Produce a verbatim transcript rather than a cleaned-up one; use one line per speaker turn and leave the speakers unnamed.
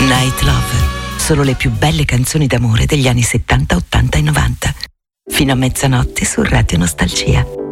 Night Love. Solo le più belle canzoni d'amore degli anni settanta, ottanta e novanta. Fino a mezzanotte su Radio Nostalgia.